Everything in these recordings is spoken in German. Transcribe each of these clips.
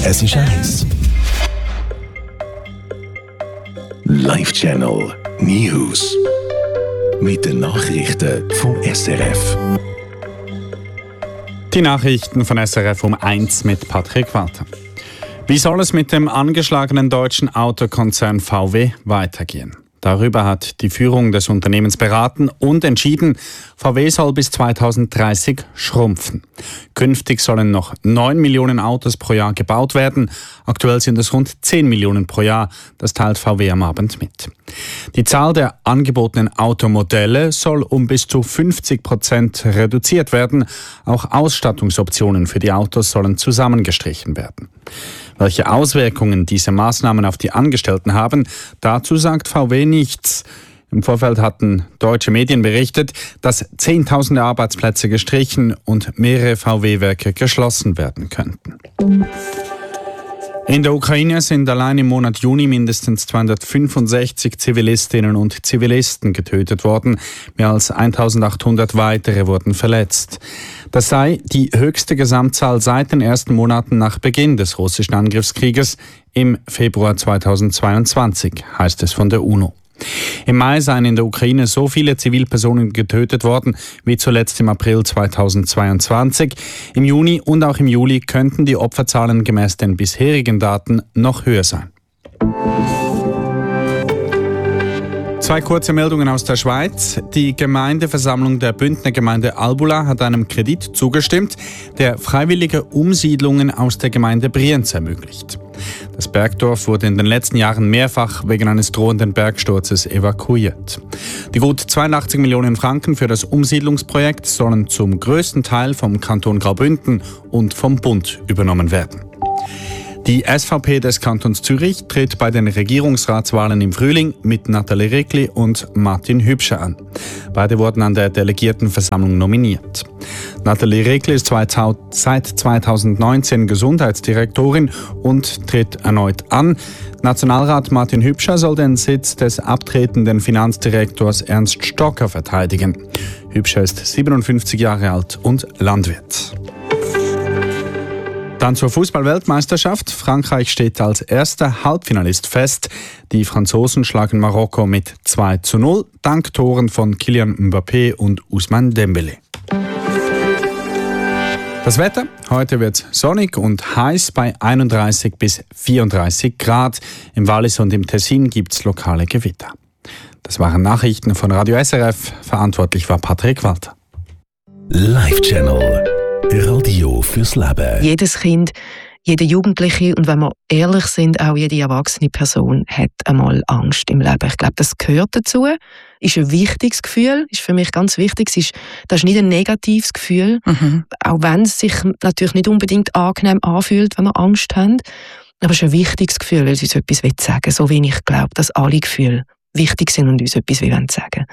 Es ist 1. Live-Channel News. Mit den Nachrichten von SRF. Die Nachrichten von SRF um 1 mit Patrick Walter. Wie soll es mit dem angeschlagenen deutschen Autokonzern VW weitergehen? Darüber hat die Führung des Unternehmens beraten und entschieden, VW soll bis 2030 schrumpfen. Künftig sollen noch 9 Millionen Autos pro Jahr gebaut werden. Aktuell sind es rund 10 Millionen pro Jahr. Das teilt VW am Abend mit. Die Zahl der angebotenen Automodelle soll um bis zu 50% reduziert werden. Auch Ausstattungsoptionen für die Autos sollen zusammengestrichen werden. Welche Auswirkungen diese Maßnahmen auf die Angestellten haben, dazu sagt VW nichts. Im Vorfeld hatten deutsche Medien berichtet, dass Zehntausende Arbeitsplätze gestrichen und mehrere VW-Werke geschlossen werden könnten. In der Ukraine sind allein im Monat Juni mindestens 265 Zivilistinnen und Zivilisten getötet worden. Mehr als 1800 weitere wurden verletzt. Das sei die höchste Gesamtzahl seit den ersten Monaten nach Beginn des russischen Angriffskrieges im Februar 2022, heißt es von der UNO. Im Mai seien in der Ukraine so viele Zivilpersonen getötet worden wie zuletzt im April 2022. Im Juni und auch im Juli könnten die Opferzahlen gemäß den bisherigen Daten noch höher sein. Zwei kurze Meldungen aus der Schweiz. Die Gemeindeversammlung der Bündner Gemeinde Albula hat einem Kredit zugestimmt, der freiwillige Umsiedlungen aus der Gemeinde Brienz ermöglicht. Das Bergdorf wurde in den letzten Jahren mehrfach wegen eines drohenden Bergsturzes evakuiert. Die gut 82 Millionen Franken für das Umsiedlungsprojekt sollen zum größten Teil vom Kanton Graubünden und vom Bund übernommen werden. Die SVP des Kantons Zürich tritt bei den Regierungsratswahlen im Frühling mit Nathalie Rickli und Martin Hübscher an. Beide wurden an der Delegiertenversammlung nominiert. Nathalie Rickli ist seit 2019 Gesundheitsdirektorin und tritt erneut an. Nationalrat Martin Hübscher soll den Sitz des abtretenden Finanzdirektors Ernst Stocker verteidigen. Hübscher ist 57 Jahre alt und Landwirt. Dann zur Fußball-Weltmeisterschaft. Frankreich steht als erster Halbfinalist fest. Die Franzosen schlagen Marokko mit 2:0, dank Toren von Kylian Mbappé und Ousmane Dembélé. Das Wetter: Heute wird es sonnig und heiß bei 31 bis 34 Grad. Im Wallis und im Tessin gibt es lokale Gewitter. Das waren Nachrichten von Radio SRF. Verantwortlich war Patrick Walter. Live-Channel. Radio fürs Leben. Jedes Kind, jeder Jugendliche und wenn wir ehrlich sind, auch jede erwachsene Person hat einmal Angst im Leben. Ich glaube, das gehört dazu. Ist ein wichtiges Gefühl, ist für mich ganz wichtig. Das ist nicht ein negatives Gefühl, auch wenn es sich natürlich nicht unbedingt angenehm anfühlt, wenn wir Angst haben. Aber es ist ein wichtiges Gefühl, weil es uns etwas sagen will. So wie ich glaube, dass alle Gefühle wichtig sind und uns etwas sagen wollen.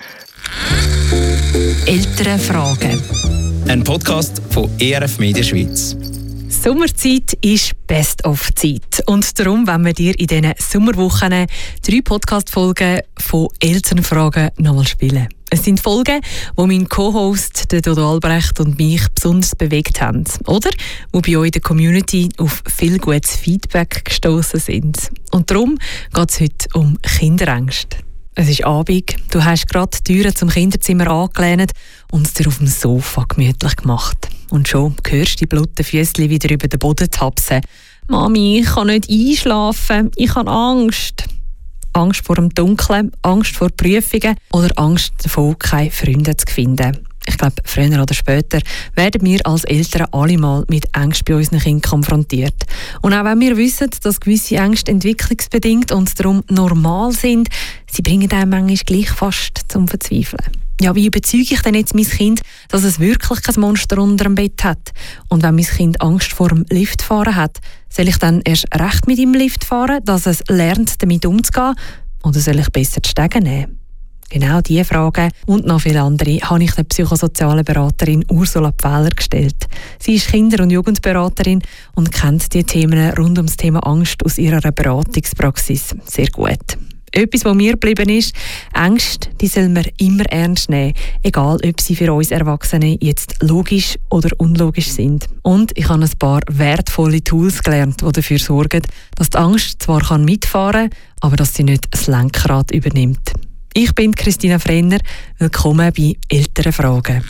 Elternfragen. Ein Podcast von ERF Media Schweiz. Sommerzeit ist Best-of-Zeit. Und darum wollen wir dir in diesen Sommerwochen 3 Podcast-Folgen von Elternfragen nochmal spielen. Es sind Folgen, die mein Co-Host Dodo Albrecht und mich besonders bewegt haben. Oder die bei euch in der Community auf viel gutes Feedback gestoßen sind. Und darum geht es heute um Kinderängste. Es ist Abend, du hast gerade die Türen zum Kinderzimmer angelehnt und es dir auf dem Sofa gemütlich gemacht. Und schon hörst du die blutigen Füßchen wieder über den Boden tapsen. «Mami, ich kann nicht einschlafen, ich habe Angst.» Angst vor dem Dunkeln, Angst vor Prüfungen oder Angst davor, keine Freunde zu finden. Ich glaube, früher oder später werden wir als Eltern alle mal mit Ängsten bei unseren Kindern konfrontiert. Und auch wenn wir wissen, dass gewisse Ängste entwicklungsbedingt und darum normal sind, sie bringen einem manchmal gleich fast zum Verzweifeln. Ja, wie überzeuge ich denn jetzt mein Kind, dass es wirklich kein Monster unter dem Bett hat? Und wenn mein Kind Angst vor dem Liftfahren hat, soll ich dann erst recht mit ihm Lift fahren, dass es lernt, damit umzugehen? Oder soll ich besser die Stege nehmen? Genau diese Fragen und noch viele andere habe ich der psychosozialen Beraterin Ursula Pfähler gestellt. Sie ist Kinder- und Jugendberaterin und kennt die Themen rund ums Thema Angst aus ihrer Beratungspraxis sehr gut. etwas, was mir geblieben ist, Ängste, die soll man immer ernst nehmen, egal ob sie für uns Erwachsene jetzt logisch oder unlogisch sind. Und ich habe ein paar wertvolle Tools gelernt, die dafür sorgen, dass die Angst zwar mitfahren kann, aber dass sie nicht das Lenkrad übernimmt. Ich bin Christina Frenner, willkommen bei «Elternfragen».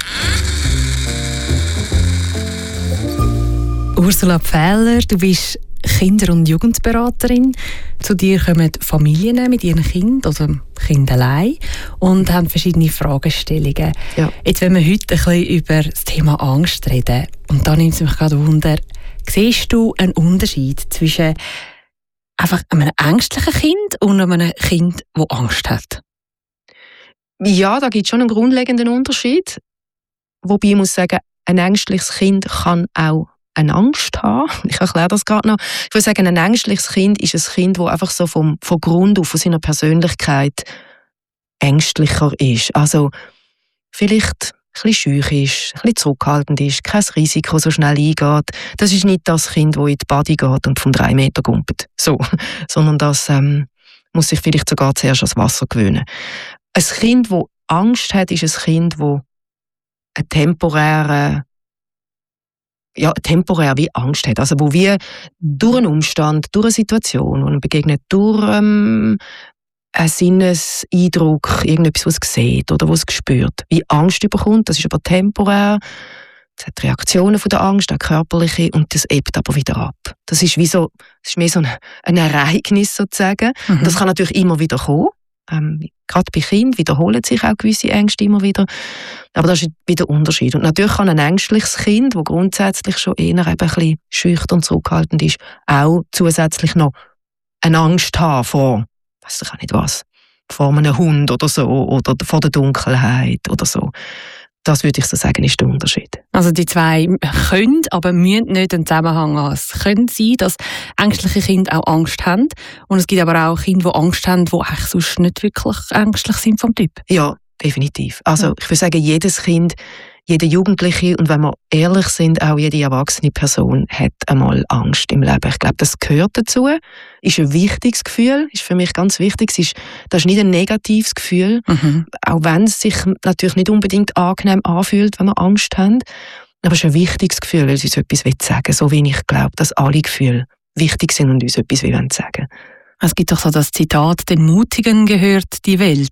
Ursula Pfähler, du bist Kinder- und Jugendberaterin. Zu dir kommen Familien mit ihren Kindern oder Kindern allein und haben verschiedene Fragestellungen. Ja. Jetzt wollen wir heute ein bisschen über das Thema Angst reden. Und da nimmt es mich gerade Wunder, siehst du einen Unterschied zwischen einfach einem ängstlichen Kind und einem Kind, das Angst hat? Ja, da gibt es schon einen grundlegenden Unterschied. Wobei ich muss sagen, ein ängstliches Kind kann auch eine Angst haben. Ich erkläre das gerade noch. Ich würde sagen, ein ängstliches Kind ist ein Kind, das einfach so von Grund auf, von seiner Persönlichkeit ängstlicher ist. Also vielleicht ein bisschen scheu ist, ein bisschen zurückhaltend ist, kein Risiko so schnell eingeht. Das ist nicht das Kind, das in die Body geht und vom 3 Meter gumpelt. So. Sondern das muss sich vielleicht sogar zuerst ans Wasser gewöhnen. Ein Kind, das Angst hat, ist ein Kind, das eine temporär wie Angst hat. Also wo wir durch einen Umstand, durch eine Situation, wo man begegnet, durch einen Sinneseindruck, irgendetwas, was es sieht oder was es spürt, wie Angst überkommt, das ist aber temporär. Es hat Reaktionen von der Angst, auch körperliche, und das ebbt aber wieder ab. Das ist mehr so ein Ereignis sozusagen. Mhm. Und das kann natürlich immer wieder kommen. Gerade bei Kindern wiederholen sich auch gewisse Ängste immer wieder. Aber das ist wieder ein Unterschied. Und natürlich kann ein ängstliches Kind, das grundsätzlich schon eher eben ein bisschen schüchtern und zurückhaltend ist, auch zusätzlich noch eine Angst haben vor, weiss ich auch nicht was, vor einem Hund oder so, oder vor der Dunkelheit oder so. Das würde ich so sagen, ist der Unterschied. Also die zwei können, aber müssen nicht einen Zusammenhang haben. Es könnte sein, dass ängstliche Kinder auch Angst haben. Und es gibt aber auch Kinder, die Angst haben, die eigentlich sonst nicht wirklich ängstlich sind vom Typ. Ja, definitiv. Also ich würde sagen, jedes Kind, jede Jugendliche und wenn wir ehrlich sind, auch jede erwachsene Person hat einmal Angst im Leben. Ich glaube, das gehört dazu. Ist ein wichtiges Gefühl, ist für mich ganz wichtig. Das ist nicht ein negatives Gefühl, auch wenn es sich natürlich nicht unbedingt angenehm anfühlt, wenn wir Angst haben. Aber es ist ein wichtiges Gefühl, weil es uns etwas sagen will. So wie ich glaube, dass alle Gefühle wichtig sind und uns etwas sagen wollen. Es gibt doch so das Zitat, den Mutigen gehört die Welt.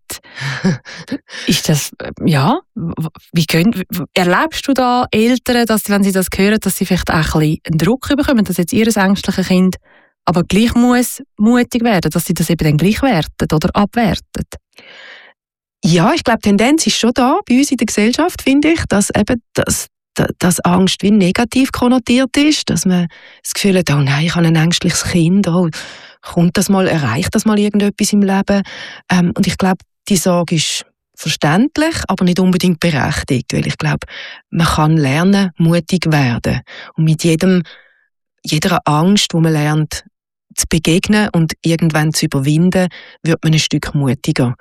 Ist das, ja, erlebst du da Eltern, dass wenn sie das hören, dass sie vielleicht auch ein bisschen einen Druck bekommen, dass jetzt ihr ängstliches Kind aber gleich muss mutig werden, dass sie das eben dann gleich werten oder abwerten? Ja, ich glaube, die Tendenz ist schon da, bei uns in der Gesellschaft, finde ich, dass eben dass Angst wie negativ konnotiert ist, dass man das Gefühl hat, oh nein, ich habe ein ängstliches Kind, erreicht das mal irgendetwas im Leben? Und ich glaube, die Sorge ist verständlich, aber nicht unbedingt berechtigt, weil ich glaube, man kann lernen, mutig werden. Und mit jeder Angst, die man lernt, zu begegnen und irgendwann zu überwinden, wird man ein Stück mutiger.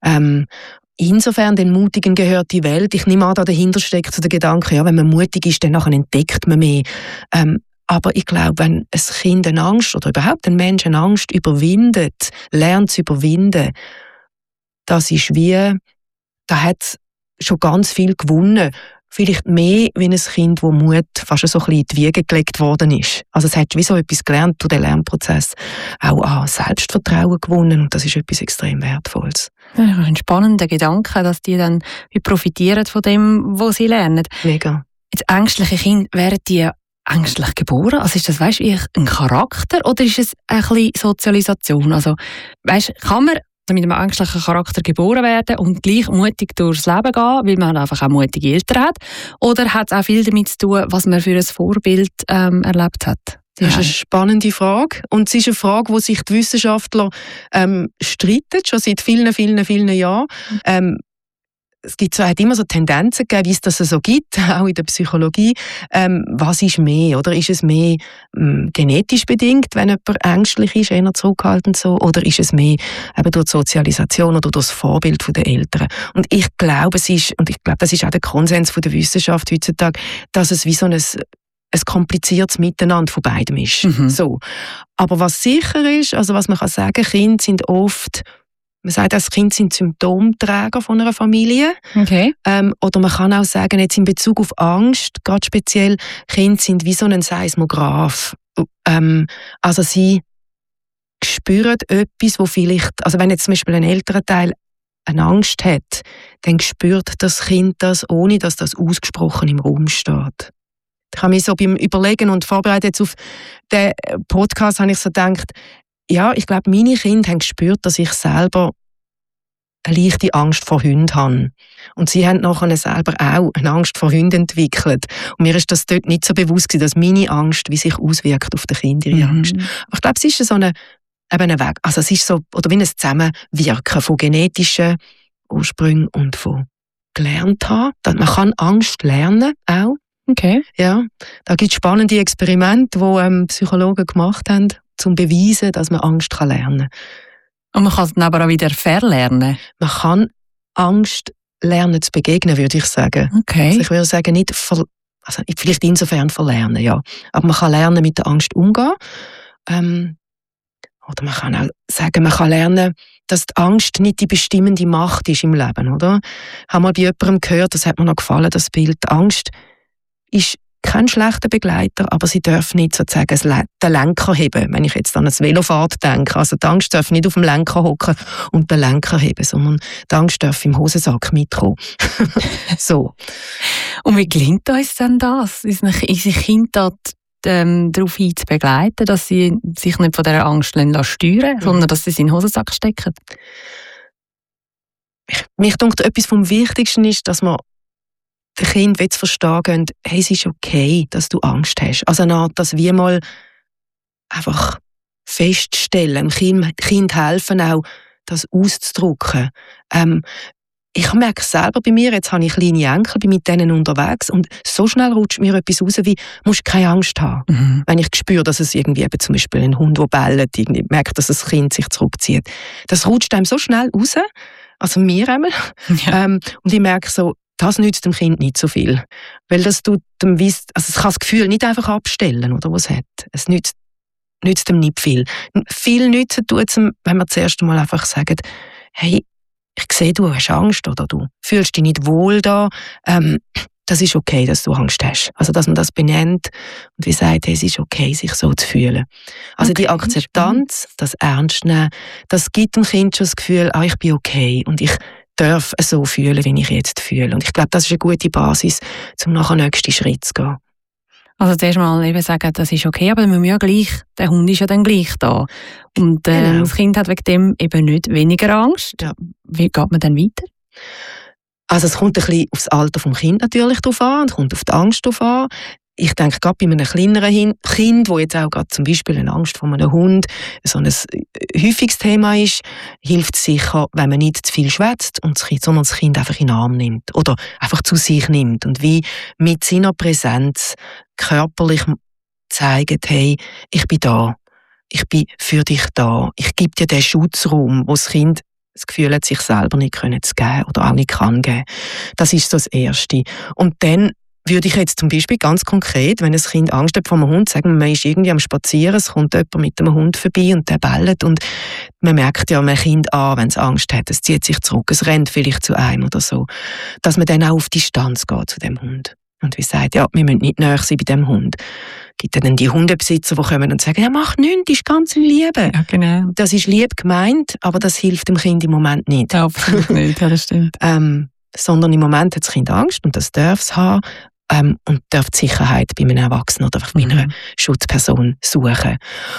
Insofern den Mutigen gehört die Welt. Ich nehme an, da dahinter steckt so der Gedanke, ja, wenn man mutig ist, dann nachher entdeckt man mehr. Aber ich glaube, wenn ein Kind eine Angst oder überhaupt ein Mensch eine Angst überwindet, lernt zu überwinden, das ist da hat schon ganz viel gewonnen. Vielleicht mehr wie ein Kind, wo Mut fast so ein bisschen in die Wiege gelegt worden ist. Also es hat wie so etwas gelernt durch den Lernprozess, auch an Selbstvertrauen gewonnen und das ist etwas extrem Wertvolles. Ja, ein spannender Gedanke, dass die dann profitieren von dem, was sie lernen. Mega. Jetzt ängstliche Kinder, werden die ängstlich geboren? Also ist das, weißt du, ein Charakter oder ist es ein bisschen Sozialisation? Also, weißt, kann man mit einem ängstlichen Charakter geboren werden und gleich mutig durchs Leben gehen, weil man einfach auch mutige Eltern hat? Oder hat es auch viel damit zu tun, was man für ein Vorbild erlebt hat? Das ist eine spannende Frage. Und es ist eine Frage, die sich die Wissenschaftler streiten, schon seit vielen, vielen, vielen Jahren. hat immer so Tendenzen gegeben, wie es das so gibt, auch in der Psychologie. Was ist mehr? Oder ist es mehr genetisch bedingt, wenn jemand ängstlich ist, eher zurückhaltend so? Oder ist es mehr eben durch die Sozialisation oder durch das Vorbild der Eltern? Und ich glaube, das ist auch der Konsens der Wissenschaft heutzutage, dass es wie so ein kompliziertes Miteinander von beidem ist. So. Aber was sicher ist, also was man kann sagen, Kinder sind oft Man sagt, das Kind sind Symptomträger von einer Familie. Okay. Oder man kann auch sagen, jetzt in Bezug auf Angst, gerade speziell, Kinder sind wie so ein Seismograph. Also sie spüren etwas, wo vielleicht, also wenn jetzt zum Beispiel ein älterer Teil eine Angst hat, dann spürt das Kind das, ohne dass das ausgesprochen im Raum steht. Ich habe mich so beim Überlegen und Vorbereiten jetzt auf den Podcast, habe ich so gedacht, ja, ich glaube, meine Kinder haben gespürt, dass ich selber eine leichte Angst vor Hunden habe. Und sie haben nachher selber auch eine Angst vor Hunden entwickelt. Und mir ist das dort nicht so bewusst gewesen, dass meine Angst, wie sich auswirkt auf den Kind, ihre Angst. Aber ich glaube, es ist so ein Weg. Also es ist so, oder wie ein Zusammenwirken von genetischen Ursprüngen und von gelernt haben. Man kann Angst lernen, auch. Okay. Ja, da gibt es spannende Experimente, die Psychologen gemacht haben, um zu beweisen, dass man Angst lernen kann. Und man kann es dann aber auch wieder verlernen? Man kann Angst lernen zu begegnen, würde ich sagen. Okay. Also ich würde sagen, nicht also vielleicht insofern verlernen, ja. Aber man kann lernen, mit der Angst umgehen. Oder man kann auch sagen, man kann lernen, dass die Angst nicht die bestimmende Macht ist im Leben, oder? Ich habe mal bei jemandem gehört, das hat mir noch gefallen, das Bild. Die Angst ist kein schlechter Begleiter, aber sie darf nicht sozusagen den Lenker heben. Wenn ich jetzt an eine Velofahrt denke, also die Angst darf nicht auf dem Lenker hocken und den Lenker heben, sondern die Angst darf im Hosensack mitkommen. So. Und wie gelingt uns denn das, unsere Kinder darauf hin zu begleiten, dass sie sich nicht von dieser Angst steuern lassen, sondern dass sie in den Hosensack stecken? Mich denkt, etwas vom Wichtigsten ist, dass man den Kindern zu verstehen gehen, hey, es ist okay, dass du Angst hast. Also eine Art, dass wir mal einfach feststellen, dem Kind helfen auch, das auszudrücken. Ich merke selber bei mir, jetzt habe ich kleine Enkel, bin mit denen unterwegs und so schnell rutscht mir etwas raus wie, musst keine Angst haben. Mhm. Wenn ich spüre, dass es irgendwie eben zum Beispiel ein Hund, der bellt, irgendwie merkt, dass das Kind sich zurückzieht. Das rutscht einem so schnell raus, also mir einmal. Ja. Und ich merke so, das nützt dem Kind nicht so viel. Weil das tut dem also es kann das Gefühl nicht einfach abstellen, oder, was es hat. Es nützt dem nicht viel. Viel nützen tut es, wenn man zuerst einmal einfach sagt, hey, ich sehe, du hast Angst oder du fühlst dich nicht wohl da. Das ist okay, dass du Angst hast. Also, dass man das benennt und wie sagt, hey, es ist okay, sich so zu fühlen. Also okay, die Akzeptanz, das Ernstnehmen, das gibt dem Kind schon das Gefühl, ich bin okay und ich darf so fühlen, wie ich jetzt fühle. Und ich glaube, das ist eine gute Basis, um nachher den nächsten Schritt zu gehen. Also zuerst mal eben sagen, das ist okay, aber wir ja gleich, der Hund ist ja dann gleich da. Und genau. Das Kind hat wegen dem eben nicht weniger Angst. Ja. Wie geht man dann weiter? Also es kommt ein bisschen auf das Alter des Kindes natürlich drauf an, es kommt auf die Angst drauf an. Ich denke, gerade bei einem kleineren Kind, wo jetzt auch gerade zum Beispiel eine Angst vor einem Hund so ein häufiges Thema ist, hilft es sicher, wenn man nicht zu viel schwätzt, sondern das Kind einfach in den Arm nimmt oder einfach zu sich nimmt und wie mit seiner Präsenz körperlich zeigt, hey, ich bin da, ich bin für dich da, ich gebe dir den Schutzraum, wo das Kind das Gefühl hat, sich selber nicht zu geben oder auch nicht kann geben. Das ist so das Erste. Und dann würde ich jetzt zum Beispiel ganz konkret, wenn ein Kind Angst hat vor einem Hund, sagen, man ist irgendwie am Spazieren, es kommt jemand mit einem Hund vorbei und der bellt und man merkt ja einem Kind an, wenn es Angst hat, es zieht sich zurück, es rennt vielleicht zu einem oder so, dass man dann auch auf Distanz geht zu dem Hund. Und wie sagt, ja, wir müssen nicht näher sein bei dem Hund. Gibt es dann die Hundebesitzer, die kommen und sagen, ja, mach nichts, das ist ganz Liebe. Ja, genau. Das ist lieb gemeint, aber das hilft dem Kind im Moment nicht. Ja, absolut nicht, ja, das stimmt. Sondern im Moment hat das Kind Angst und das darf es haben und darf die Sicherheit bei einem Erwachsenen oder bei einer Schutzperson suchen.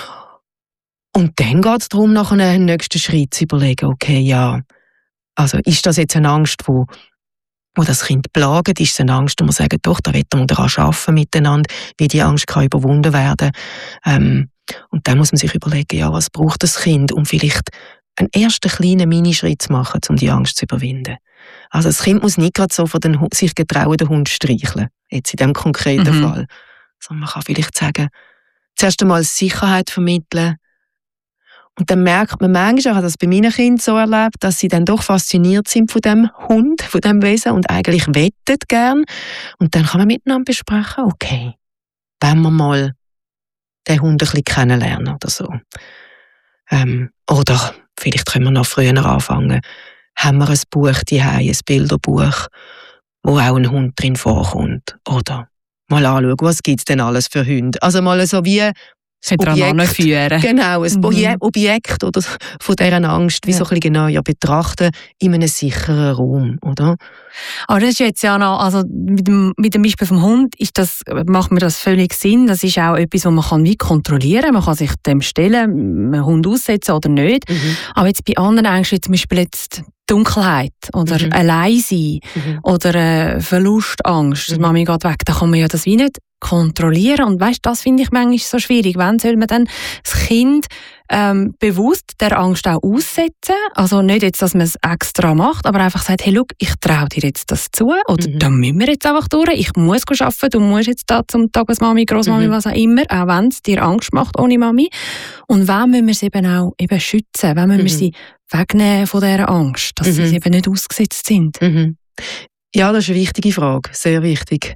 Und dann geht es darum, nach einem nächsten Schritt zu überlegen, okay, ja, also ist das jetzt eine Angst, wo das Kind plagt, ist es eine Angst, wo man sagt, doch, da wollen wir daran arbeiten miteinander, wie die Angst kann überwunden werden. Und dann muss man sich überlegen, ja, was braucht das Kind, um vielleicht einen ersten kleinen Minischritt zu machen, um die Angst zu überwinden. Also das Kind muss nicht gerade so von sich getrauen, den Hund streicheln, jetzt in diesem konkreten Fall. Sondern man kann vielleicht sagen, zuerst einmal Sicherheit vermitteln. Und dann merkt man manchmal, ich habe das bei meinen Kindern so erlebt, dass sie dann doch fasziniert sind von dem Hund, von dem Wesen und eigentlich wettet gern. Und dann kann man miteinander besprechen, okay, wenn wir mal den Hund ein bisschen kennenlernen oder so. Oder vielleicht können wir noch früher anfangen. Haben wir ein Buch daheim, ein Bilderbuch, wo auch ein Hund drin vorkommt? Oder mal anschauen, was gibt es denn alles für Hunde? Also mal so wie das Objekt, genau, ein Objekt oder von dieser Angst, wie so ein bisschen genauer betrachten in einem sicheren Raum, oder? Aber das ist jetzt ja noch, also mit dem Beispiel vom Hund macht mir das völlig Sinn. Das ist auch etwas, was man wie kontrollieren kann. Man kann sich dem stellen, einen Hund aussetzen oder nicht. Aber jetzt bei anderen Ängsten, zum Beispiel jetzt Dunkelheit oder Alleinsein oder Verlustangst, dass Mami geht weg, da kann man ja das wie nicht kontrollieren. Und weißt, das finde ich manchmal so schwierig. Wann soll man dann das Kind bewusst der Angst auch aussetzen? Also nicht jetzt, dass man es extra macht, aber einfach sagt, hey, schau, ich traue dir jetzt das zu oder da müssen wir jetzt einfach durch. Ich muss arbeiten, du musst jetzt da zum Tagesmami, Großmami, was auch immer, auch wenn es dir Angst macht ohne Mami. Und wann müssen wir sie eben auch schützen? Wann müssen wir sie wegnehmen von dieser Angst, dass sie eben nicht ausgesetzt sind? Ja, das ist eine wichtige Frage, sehr wichtig.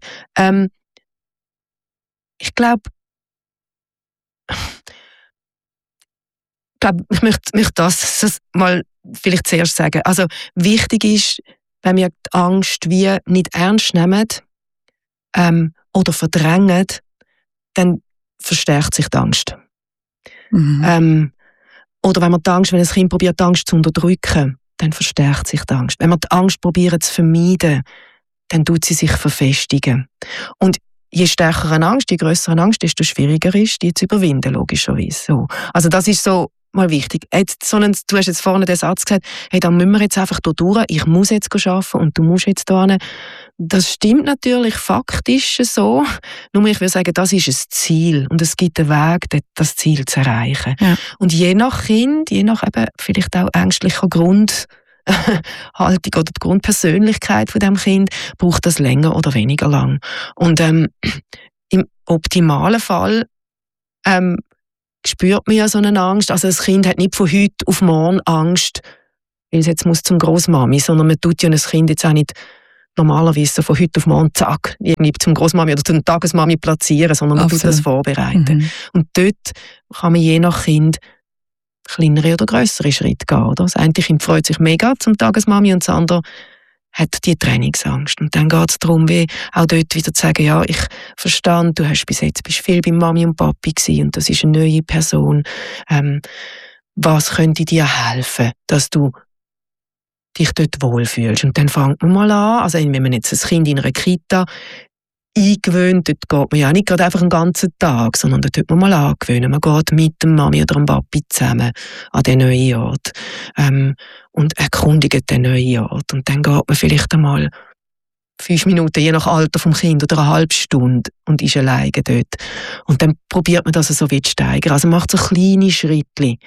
Ich glaube, ich möchte das mal vielleicht zuerst sagen. Also wichtig ist, wenn wir die Angst wie nicht ernst nehmen oder verdrängen, dann verstärkt sich die Angst. Oder wenn ein Kind probiert, die Angst zu unterdrücken, dann verstärkt sich die Angst. Wenn wir die Angst probieren zu vermeiden, dann tut sie sich verfestigen. Und je stärker eine Angst, je grösser eine Angst, desto schwieriger ist, die zu überwinden, logischerweise. So. Also das ist so mal wichtig. Du hast jetzt vorne den Satz gesagt, hey, dann müssen wir jetzt einfach hier durch, ich muss jetzt arbeiten und du musst jetzt da hin. Das stimmt natürlich faktisch so, nur ich würde sagen, das ist ein Ziel und es gibt einen Weg, das Ziel zu erreichen. Ja. Und je nach Kind, je nach eben vielleicht auch ängstlicher Grundhaltung oder die Grundpersönlichkeit von dem Kind, braucht das länger oder weniger lang. Und im optimalen Fall spürt man ja so eine Angst. Also das Kind hat nicht von heute auf morgen Angst, weil es jetzt muss zum Großmami, sondern man tut ja ein Kind jetzt auch nicht normalerweise so von heute auf morgen zack, irgendwie zum Großmami oder zum Tagesmami platzieren, sondern man tut das vorbereiten. Und dort kann man je nach Kind kleinere oder grössere Schritte gehen. Oder? Das eine Kind freut sich mega zum Tagesmami und das andere hat die Trainingsangst. Und dann geht es darum, wie auch dort wieder zu sagen, ja, ich verstand, du hast bis jetzt bist viel bei Mami und Papi gewesen und das ist eine neue Person. Was könnte dir helfen, dass du dich dort wohlfühlst? Und dann fängt man mal an, also wenn man jetzt ein Kind in einer Kita eingewöhnt, dort geht man ja nicht gerade einfach einen ganzen Tag, sondern dort tut man mal angewöhnen. Man geht mit dem Mami oder dem Papi zusammen an den neuen Ort und erkundigt den neuen Ort. Und dann geht man vielleicht einmal 5 Minuten, je nach Alter vom Kind, oder eine halbe Stunde und ist alleine dort. Und dann probiert man das so wie zu steigern. Also macht so kleine Schritte,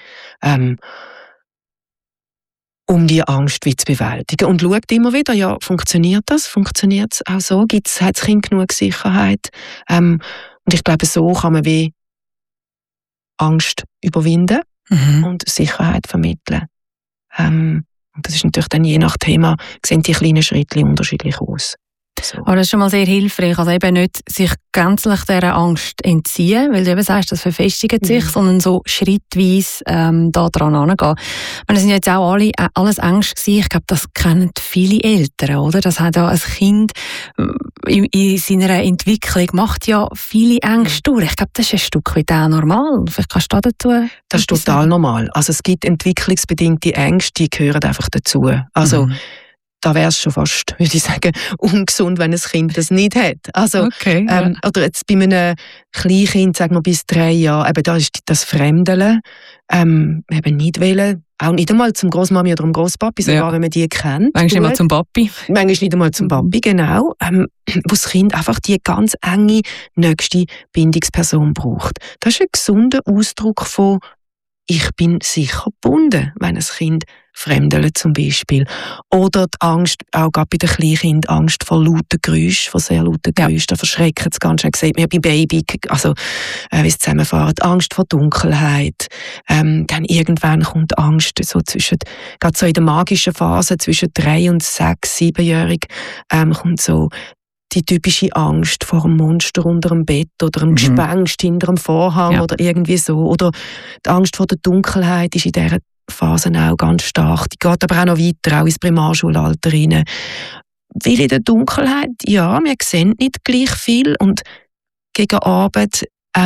um die Angst wie zu bewältigen. Und schaut immer wieder, ja, funktioniert das? Funktioniert es auch so? Hat das Kind genug Sicherheit? Und ich glaube, so kann man wie Angst überwinden und Sicherheit vermitteln. Und das ist natürlich dann je nach Thema, sehen die kleinen Schritte unterschiedlich aus. So. Aber das ist schon mal sehr hilfreich. Also eben nicht sich gänzlich dieser Angst entziehen, weil du eben sagst, das verfestigt sich, sondern so schrittweise da dran angehen. Das sind jetzt auch alles Ängste gewesen. Ich glaube, das kennen viele Eltern, oder? Das hat ja ein Kind in seiner Entwicklung macht ja viele Ängste durch. Ich glaube, das ist ein Stück weit auch normal. Vielleicht kannst du dazu... Das ist total normal. Also es gibt entwicklungsbedingte Ängste, die gehören einfach dazu. Also da wäre es schon fast, würde ich sagen, ungesund, wenn ein Kind das nicht hat. Also, okay, ja. Oder jetzt bei einem Kleinkind, sagen wir bis 3 Jahre, eben da ist das Fremdeln, eben nicht wollen, auch nicht einmal zum Großmami oder zum Großpapi, sogar wenn man die kennt. Manchmal nicht einmal zum Papi. Manchmal nicht einmal zum Papi, genau. Wo das Kind einfach die ganz enge, nächste Bindungsperson braucht. Das ist ein gesunder Ausdruck von ich bin sicher gebunden, wenn ein Kind fremdelt zum Beispiel. Oder die Angst, auch gerade bei den Kleinkindern, Angst vor lauten Geräuschen, vor sehr lauten Geräuschen, da verschreckt es ganz schön. Das sieht man bei Baby, also wie es zusammenfährt. Angst vor Dunkelheit. Dann irgendwann kommt Angst so gerade so in der magischen Phase zwischen 3 und 6, 7-jährig, kommt so die typische Angst vor einem Monster unter dem Bett oder einem Gespenst hinter dem Vorhang oder irgendwie so. Oder die Angst vor der Dunkelheit ist in dieser Phase auch ganz stark. Die geht aber auch noch weiter, auch ins Primarschulalter rein. Weil in der Dunkelheit, ja, wir sehen nicht gleich viel und gegen Abend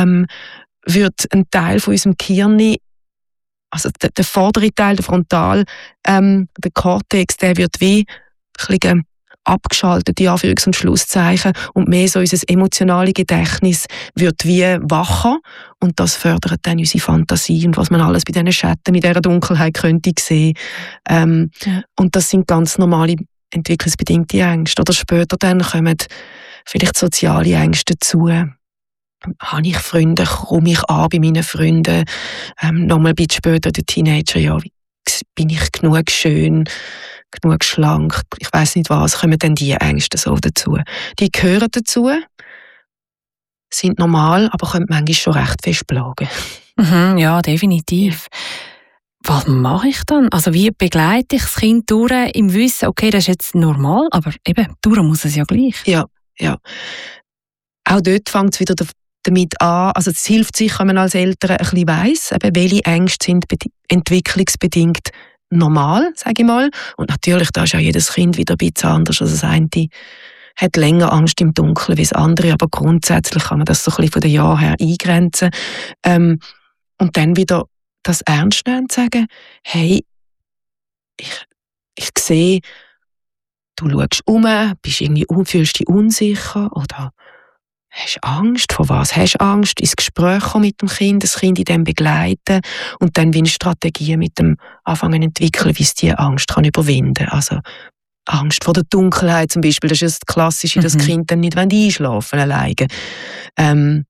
wird ein Teil von unserem Gehirn, also der vordere Teil, der Frontal, der Cortex, der wird wie ein bisschen abgeschaltet, in Anführungs- und Schlusszeichen, und mehr so unser emotionales Gedächtnis wird wie wacher und das fördert dann unsere Fantasie und was man alles bei diesen Schatten in dieser Dunkelheit könnte sehen. Und das sind ganz normale entwicklungsbedingte Ängste. Oder später dann kommen vielleicht soziale Ängste dazu. Habe ich Freunde, komme ich an bei meinen Freunden, nochmal ein bisschen später, der Teenager, ja, bin ich genug schön, genug schlank, ich weiss nicht was, kommen dann die Ängste so dazu. Die gehören dazu, sind normal, aber können manchmal schon recht fest plagen. Ja, definitiv. Was mache ich dann? Also wie begleite ich das Kind durch im Wissen, okay, das ist jetzt normal, aber eben, durch muss es ja gleich. Ja. Auch dort fängt es wieder damit an, also es hilft sicher, wenn man als Eltern ein bisschen weiss, eben, welche Ängste sind entwicklungsbedingt normal, sage ich mal. Und natürlich, da ist ja jedes Kind wieder ein bisschen anders. Also das eine hat länger Angst im Dunkeln wie das andere, aber grundsätzlich kann man das so ein bisschen von den Jahren her eingrenzen. Und dann wieder das ernst nehmen und sagen, hey, ich sehe, du schaust bist irgendwie fühlst dich unsicher oder hast Angst? Vor was hast du Angst? Ins Gespräch kommen mit dem Kind, das Kind in dem begleiten und dann wie eine Strategie mit dem anfangen entwickeln, wie es diese Angst kann überwinden. Also Angst vor der Dunkelheit zum Beispiel, das ist das Klassische, dass das Kind dann nicht einschlafen alleine. Und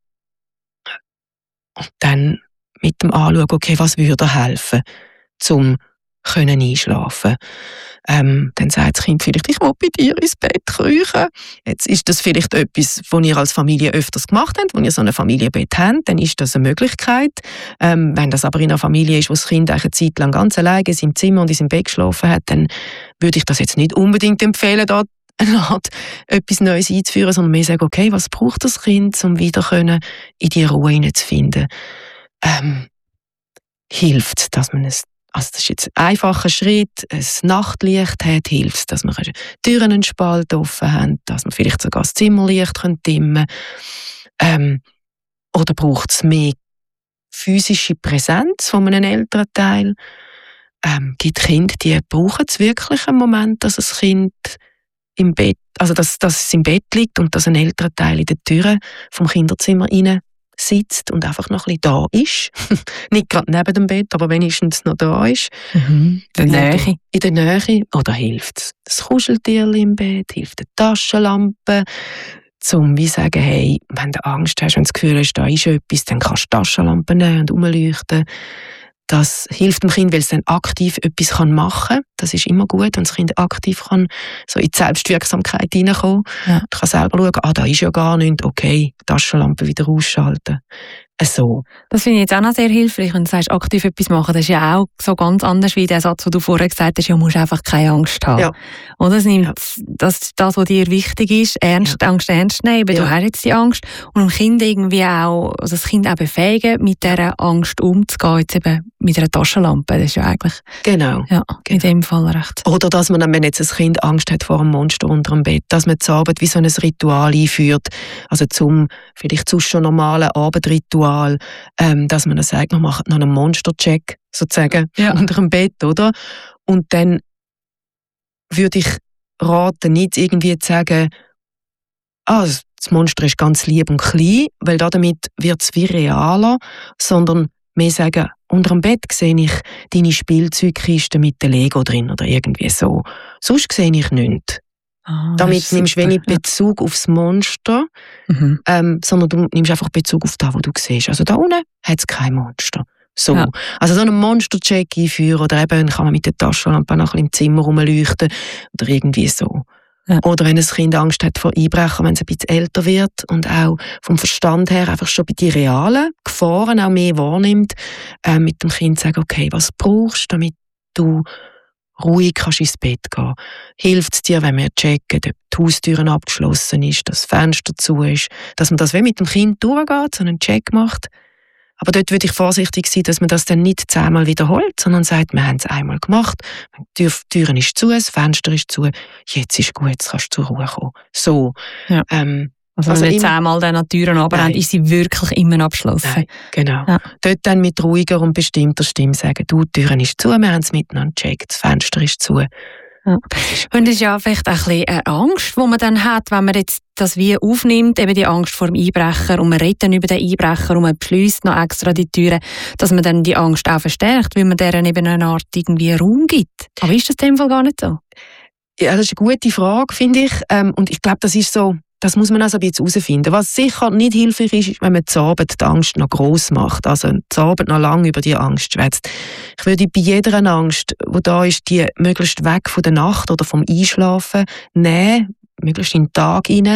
dann mit dem Anschauen, okay, was würde helfen, zum einschlafen. Dann sagt das Kind vielleicht, ich will bei dir ins Bett kriechen. Jetzt ist das vielleicht etwas, was ihr als Familie öfters gemacht habt, wenn ihr so ein Familienbett habt, dann ist das eine Möglichkeit. Wenn das aber in einer Familie ist, wo das Kind eine Zeit lang ganz alleine in seinem Zimmer und in seinem Bett geschlafen hat, dann würde ich das jetzt nicht unbedingt empfehlen, da etwas Neues einzuführen, sondern mehr sagen, okay, was braucht das Kind, um wieder in die Ruhe hineinzufinden? Hilft, dass man also das ist jetzt ein einfacher Schritt, ein Nachtlicht hat, hilft, dass wir Türen einen Spalt offen haben, dass wir vielleicht sogar das Zimmerlicht dimmen können. Oder braucht es mehr physische Präsenz von einem Elternteil? Gibt Kinder, die brauchen es wirklich einen Moment, dass das Kind im Bett, also dass es im Bett liegt und dass ein Elternteil in der Tür vom Kinderzimmer rein sitzt und einfach noch ein bisschen da ist. Nicht gerade neben dem Bett, aber wenigstens noch da ist. In der Nähe. In der Nähe. Oder hilft das Kuscheltierchen im Bett, hilft die Taschenlampe, um wie sagen, hey, wenn du Angst hast und das Gefühl hast, da ist etwas, dann kannst du die Taschenlampe nehmen und rumleuchten. Das hilft dem Kind, weil es dann aktiv etwas machen kann. Das ist immer gut, wenn das Kind aktiv kann, so in die Selbstwirksamkeit hineinkommen. Ja. Du kannst selber schauen, da ist ja gar nichts, okay, die Taschenlampe wieder ausschalten. So. Das finde ich jetzt auch noch sehr hilfreich, wenn du sagst, aktiv etwas machen. Das ist ja auch so ganz anders wie der Satz, den du vorher gesagt hast, ja, musst einfach keine Angst haben. Ja. Oder es nimmt das, was dir wichtig ist, Angst ernst nehmen. Du hast jetzt die Angst. Und dem Kind irgendwie auch, also das Kind auch befähigen, mit dieser Angst umzugehen, jetzt eben mit einer Taschenlampe. Das ist ja eigentlich in dem Fall recht. Oder dass man, wenn jetzt ein Kind Angst hat vor einem Monster unter dem Bett, dass man zur Arbeit wie so ein Ritual einführt, also zum vielleicht sonst schon normalen Abendritual, dass man dann sagt, man macht noch einen Monstercheck sozusagen unter dem Bett, oder? Und dann würde ich raten, nicht irgendwie zu sagen, das Monster ist ganz lieb und klein, weil damit wird es wie realer, sondern mehr sagen, unter dem Bett sehe ich deine Spielzeugkiste mit dem Lego drin oder irgendwie so. Sonst sehe ich nichts. Damit nimmst du wenig Bezug aufs Monster, sondern du nimmst einfach Bezug auf das, was du siehst. Also da unten hat es kein Monster. So. Ja. Also so einen Monster-Check einführen oder eben kann man mit der Taschenlampe noch ein bisschen im Zimmer rumleuchten oder irgendwie so. Ja. Oder wenn ein Kind Angst hat vor Einbrechen, wenn es ein bisschen älter wird und auch vom Verstand her einfach schon bei den realen Gefahren auch mehr wahrnimmt, mit dem Kind sagen, okay, was brauchst du, damit du ruhig kannst ins Bett gehen. Hilft es dir, wenn wir checken, ob die Haustüre abgeschlossen ist, dass das Fenster zu ist, dass man das wie mit dem Kind durchgeht, so einen Check macht. Aber dort würde ich vorsichtig sein, dass man das dann nicht 10-mal wiederholt, sondern sagt, wir haben es einmal gemacht, die Türen ist zu, das Fenster ist zu, jetzt ist gut, jetzt kannst du zur Ruhe kommen. So. Ja. Also wenn wir 10-mal dann an die Türen runterrennen, ist sie wirklich immer abgeschlossen. Nein, genau. Ja. Dort dann mit ruhiger und bestimmter Stimme sagen, die Türen ist zu, wir haben es miteinander gecheckt, das Fenster ist zu. Ja. Und das ist ja vielleicht ein bisschen eine Angst, die man dann hat, wenn man jetzt das wie aufnimmt, eben die Angst vor dem Einbrecher und man redet dann über den Einbrecher und man beschliesst noch extra die Türen, dass man dann die Angst auch verstärkt, weil man deren eben eine Art irgendwie Raum gibt. Aber ist das in dem Fall gar nicht so? Ja, das ist eine gute Frage, finde ich. Und ich glaube, das ist so, das muss man also ein bisschen herausfinden. Was sicher nicht hilfreich ist, wenn man zu Abend die Angst noch gross macht, also zu Abend noch lange über die Angst schwätzt. Ich würde bei jeder Angst, die da ist, die möglichst weg von der Nacht oder vom Einschlafen nehmen, möglichst in den Tag hinein,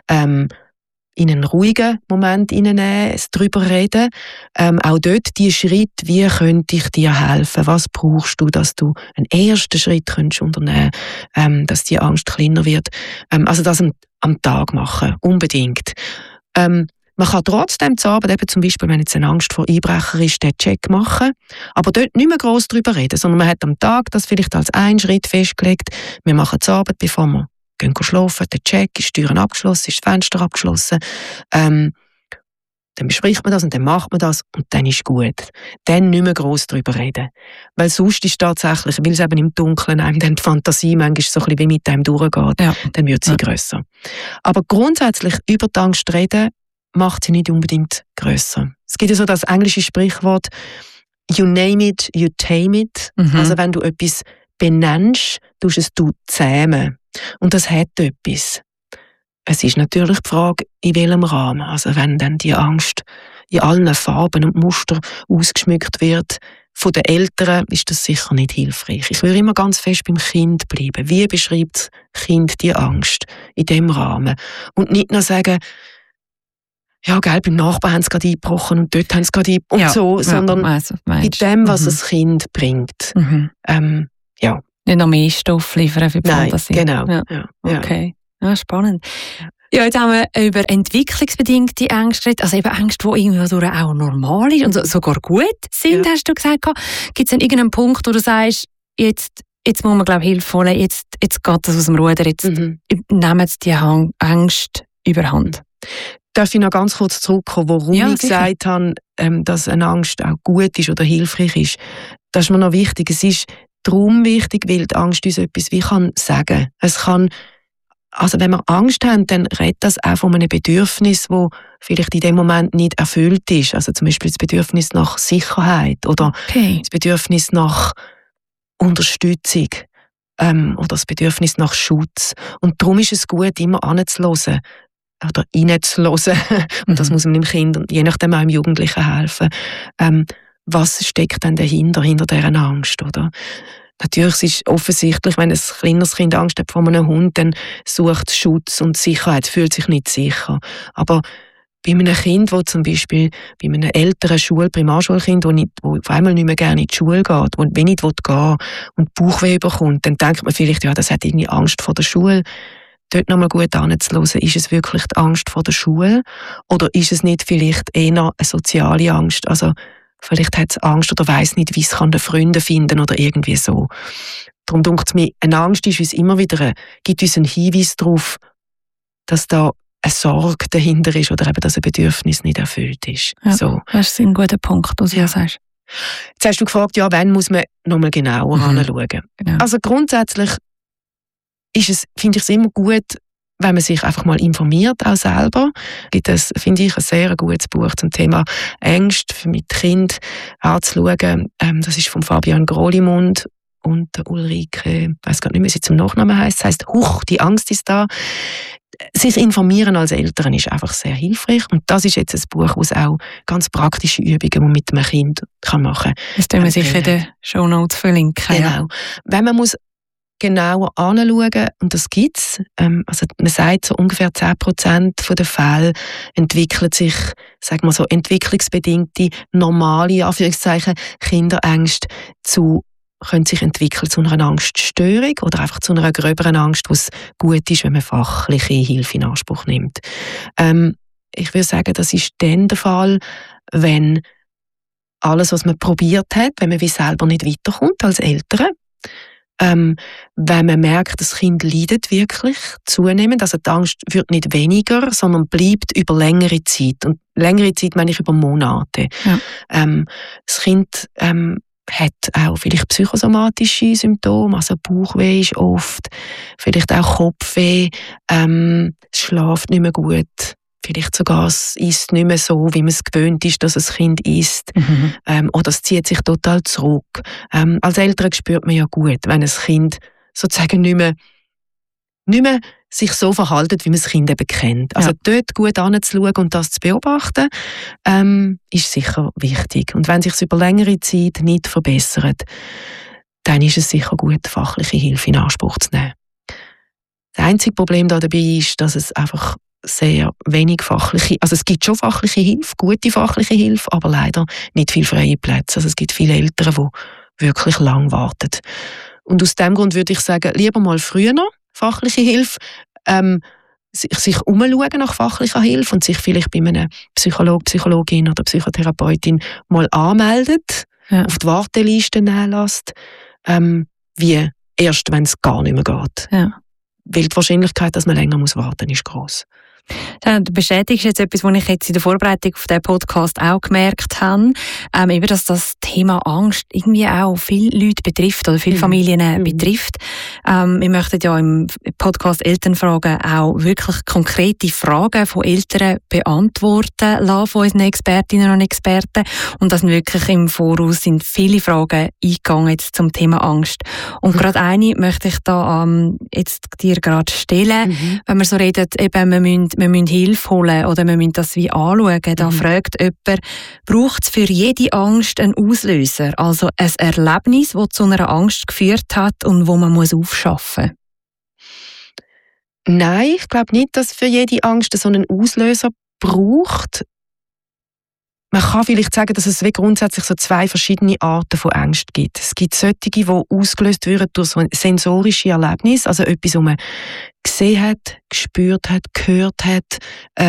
in einen ruhigen Moment hineinnehmen, es darüber reden. Auch dort die Schritte, wie könnte ich dir helfen? Was brauchst du, dass du einen ersten Schritt könntest unternehmen, dass die Angst kleiner wird? Also das am Tag machen, unbedingt. Man kann trotzdem zu Abend, eben zum Beispiel, wenn jetzt eine Angst vor Einbrecher ist, den Check machen, aber dort nicht mehr gross darüber reden, sondern man hat am Tag das vielleicht als einen Schritt festgelegt. Wir machen zu Abend, bevor wir gehen schlafen, der Check, ist die Türen abgeschlossen, ist das Fenster abgeschlossen. Dann bespricht man das und dann macht man das und dann ist gut. Dann nicht mehr gross darüber reden. Weil sonst ist tatsächlich, weil es eben im Dunkeln einem dann die Fantasie manchmal so ein bisschen wie mit einem durchgeht, dann wird sie grösser. Aber grundsätzlich über die Angst reden, macht sie nicht unbedingt grösser. Es gibt ja so das englische Sprichwort, you name it, you tame it. Also wenn du etwas benennst, tust es du zähmen. Und das hat etwas. Es ist natürlich die Frage, in welchem Rahmen. Also wenn dann die Angst in allen Farben und Mustern ausgeschmückt wird, von den Eltern ist das sicher nicht hilfreich. Ich will immer ganz fest beim Kind bleiben. Wie beschreibt das Kind die Angst in diesem Rahmen? Und nicht nur sagen, ja, gell, beim Nachbarn haben sie gerade eingebrochen und dort haben sie gerade und so, sondern in dem, was das Kind bringt. Ja. Nicht noch mehr Stoff liefern für die Fantasie. Genau. Ja. Okay, ja, spannend. Ja, jetzt haben wir über entwicklungsbedingte Ängste geredet, also eben Ängste, die irgendwie auch normal sind und sogar gut sind, hast du gesagt. Gibt es denn irgendeinen Punkt, wo du sagst, jetzt muss man, glaube ich, Hilfe holen, jetzt geht das aus dem Ruder, jetzt nehmen sie die Ängste überhand. Darf ich noch ganz kurz zurückkommen, warum ich gesagt habe, dass eine Angst auch gut ist oder hilfreich ist? Das ist mir noch wichtig. Es ist darum wichtig, weil die Angst uns etwas wie kann sagen. Es kann, also wenn wir Angst haben, dann redet das auch von einem Bedürfnis, das vielleicht in dem Moment nicht erfüllt ist. Also zum Beispiel das Bedürfnis nach Sicherheit oder das Bedürfnis nach Unterstützung oder das Bedürfnis nach Schutz. Und darum ist es gut, immer anzuhören oder reinzuhören. Und das muss man dem Kind und je nachdem auch dem Jugendlichen helfen. Was steckt denn dahinter, hinter dieser Angst, oder? Natürlich ist es offensichtlich, wenn ein kleineres Kind Angst hat vor einem Hund, dann sucht es Schutz und Sicherheit, fühlt sich nicht sicher. Aber bei einem Kind, das zum Beispiel bei einem älteren Primarschulkind, das auf einmal nicht mehr gerne in die Schule geht, das wenig gehen will und Bauchweh bekommt, dann denkt man vielleicht, ja, das hat irgendwie Angst vor der Schule. Dort nochmal gut anzuhören, ist es wirklich die Angst vor der Schule oder ist es nicht vielleicht eher eine soziale Angst? Also vielleicht hat es Angst oder weiss nicht, wie es Freunde finden oder irgendwie so. Darum denke ich mir, eine Angst ist uns immer wieder, gibt uns einen Hinweis darauf, dass da eine Sorge dahinter ist oder eben, dass ein Bedürfnis nicht erfüllt ist. Ja, so. Das ist ein guter Punkt, was du sagst. Jetzt hast du gefragt, ja, wann muss man nochmal genauer anschauen? Genau. Also grundsätzlich finde ich es immer gut, wenn man sich einfach mal informiert, auch selber. Gibt es, finde ich, ein sehr gutes Buch zum Thema Ängste mit Kind anzuschauen. Das ist von Fabian Grolimund und Ulrike, ich weiss gar nicht mehr, wie sie zum Nachnamen heisst. Das heisst, Huch, die Angst ist da. Sich informieren als Eltern ist einfach sehr hilfreich. Und das ist jetzt ein Buch, wo es auch ganz praktische Übungen, die man mit einem Kind machen kann. Das tun wir sicher in den Shownotes verlinken. Genau. Ja. Wenn man muss genauer anschauen, und das gibt es. Also man sagt, so ungefähr 10% der Fälle entwickeln sich, sagen wir so, entwicklungsbedingte, normale, Anführungszeichen, Kinderängste zu können sich entwickeln zu einer Angststörung oder einfach zu einer gröberen Angst, wo es gut ist, wenn man fachliche Hilfe in Anspruch nimmt. Ich würde sagen, das ist dann der Fall, wenn alles, was man probiert hat, wenn man wie selber nicht weiterkommt als Eltern, wenn man merkt, das Kind leidet wirklich zunehmend, also die Angst wird nicht weniger, sondern bleibt über längere Zeit. Und längere Zeit meine ich über Monate. Ja. Das Kind hat auch vielleicht psychosomatische Symptome, also Bauchweh ist oft, vielleicht auch Kopfweh, es schläft nicht mehr gut, vielleicht sogar es isst nicht mehr so, wie man es gewöhnt ist, dass ein Kind isst, oder es zieht sich total zurück. Als Eltern spürt man ja gut, wenn ein Kind sozusagen nicht mehr sich so verhalten, wie man das Kind eben kennt. Also dort gut anzuschauen und das zu beobachten, ist sicher wichtig. Und wenn sich es über längere Zeit nicht verbessert, dann ist es sicher gut, fachliche Hilfe in Anspruch zu nehmen. Das einzige Problem dabei ist, dass es einfach sehr wenig fachliche, also es gibt schon fachliche Hilfe, gute fachliche Hilfe, aber leider nicht viele freie Plätze. Also es gibt viele Eltern, die wirklich lang warten. Und aus dem Grund würde ich sagen, lieber mal früher noch fachliche Hilfe, sich umschauen nach fachlicher Hilfe und sich vielleicht bei einem Psychologe, Psychologin oder Psychotherapeutin mal anmeldet, auf die Warteliste nehmen lässt, wie erst, wenn es gar nicht mehr geht. Ja. Weil die Wahrscheinlichkeit, dass man länger warten muss, ist gross. Du bestätigst jetzt etwas, was ich jetzt in der Vorbereitung auf diesen Podcast auch gemerkt habe, eben, dass das Thema Angst irgendwie auch viele Leute betrifft oder viele Familien betrifft. Wir möchten ja im Podcast Elternfragen auch wirklich konkrete Fragen von Eltern beantworten lassen, von unseren Expertinnen und Experten. Und das sind wirklich im Voraus sind viele Fragen eingegangen jetzt zum Thema Angst. Und gerade eine möchte ich da jetzt dir gerade stellen. Wenn wir so reden, eben, wir müssen Hilfe holen oder wir müssen das wie anschauen. Da fragt jemand, braucht es für jede Angst einen Auslöser? Also ein Erlebnis, das zu einer Angst geführt hat und wo man muss aufschaffen muss? Nein, ich glaube nicht, dass für jede Angst so einen Auslöser braucht. Man kann vielleicht sagen, dass es grundsätzlich so zwei verschiedene Arten von Ängsten gibt. Es gibt solche, die ausgelöst werden durch so sensorische Erlebnisse, also etwas, was man gesehen hat, gespürt hat, gehört hat,